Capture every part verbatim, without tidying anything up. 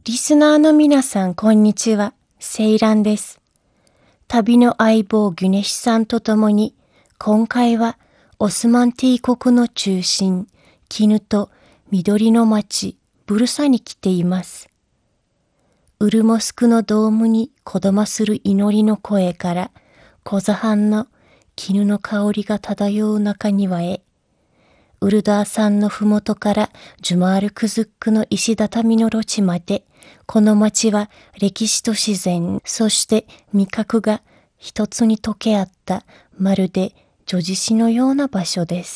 リスナーの皆さん、こんにちは。セイランです。旅の相棒ギュネシさんと共に、今回はオスマン帝国の中心、絹と緑の町、ブルサに来ています。ウルモスクのドームにこどまする祈りの声から、コザハンの絹の香りが漂う中庭へ、ウルダー山のふもとからジュマールクズックの石畳の路地まで、この町は歴史と自然、そして味覚が一つに溶け合ったまるで叙事詩のような場所です。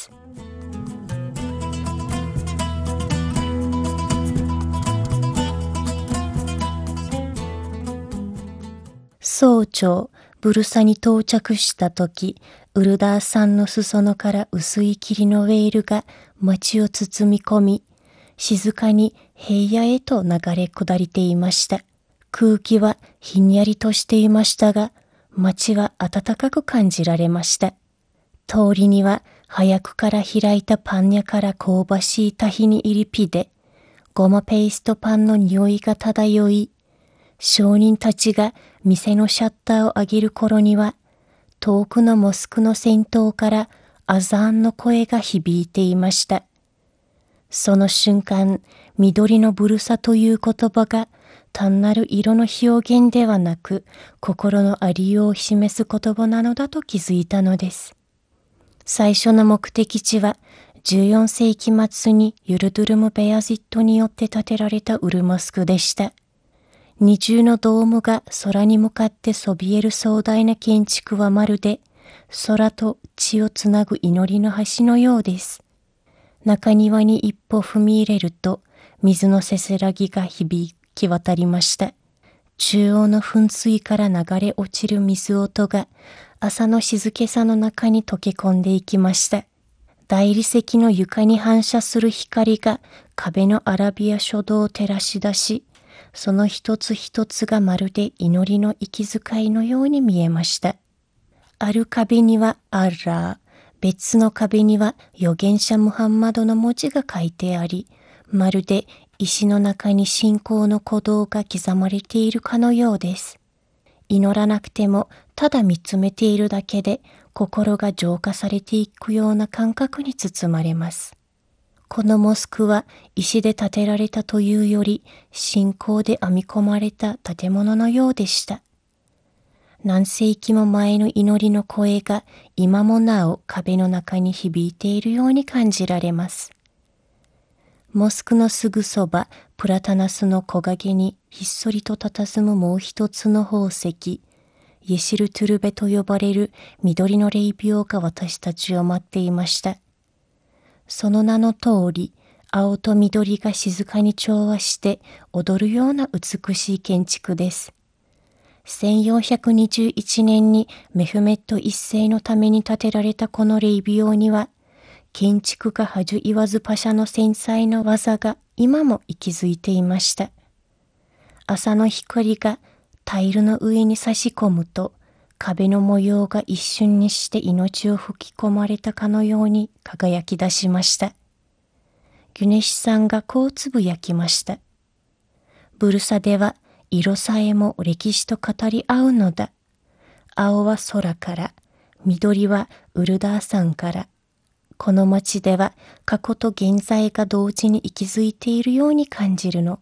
早朝、ブルサに到着したとき、ウルダー山の裾野から薄い霧のウェールが町を包み込み、静かに平野へと流れ下りていました。空気はひんやりとしていましたが、町は暖かく感じられました。通りには早くから開いたパン屋から香ばしいタヒニ入りピで、ゴマペーストパンの匂いが漂い、商人たちが店のシャッターを上げる頃には、遠くのモスクの先頭からアザーンの声が響いていました。その瞬間、緑のブルサという言葉が単なる色の表現ではなく、心のありようを示す言葉なのだと気づいたのです。最初の目的地は、じゅうよんせいき末にユルドゥルム・ベアジットによって建てられたウルモスクでした。二重のドームが空に向かってそびえる壮大な建築はまるで空と地をつなぐ祈りの橋のようです。中庭に一歩踏み入れると水のせせらぎが響き渡りました。中央の噴水から流れ落ちる水音が朝の静けさの中に溶け込んでいきました。大理石の床に反射する光が壁のアラビア書道を照らし出し、その一つ一つがまるで祈りの息遣いのように見えました。ある壁にはアッラー、別の壁には預言者ムハンマドの文字が書いてあり、まるで石の中に信仰の鼓動が刻まれているかのようです。祈らなくてもただ見つめているだけで心が浄化されていくような感覚に包まれます。このモスクは石で建てられたというより信仰で編み込まれた建物のようでした。何世紀も前の祈りの声が今もなお壁の中に響いているように感じられます。モスクのすぐそば、プラタナスの木陰にひっそりと佇むもう一つの宝石、イェシルトゥルベと呼ばれる緑の霊廟が私たちを待っていました。その名の通り、青と緑が静かに調和して踊るような美しい建築です。せんよんひゃくにじゅういちねんにメフメット一世のために建てられたこの霊廟には、建築家ハジュ・イワズ・パシャの繊細な技が今も息づいていました。朝の光がタイルの上に差し込むと、壁の模様が一瞬にして命を吹き込まれたかのように輝き出しました。ギュネシさんがこうつぶやきました。ブルサでは色さえも歴史と語り合うのだ。青は空から、緑はウルダー山から。この町では過去と現在が同時に息づいているように感じるの。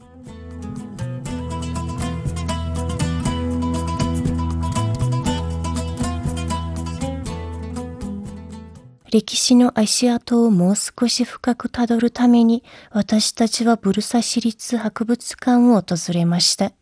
歴史の足跡をもう少し深くたどるために私たちはブルサ市立博物館を訪れました。